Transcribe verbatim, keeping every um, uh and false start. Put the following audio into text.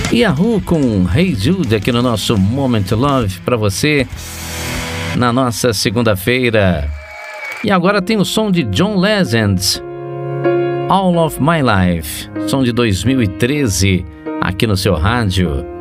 Yahoo com Hey Jude aqui no nosso Moment to Love para você na nossa segunda-feira. E agora tem o som de John Legend, All of My Life, som de dois mil e treze aqui no seu rádio.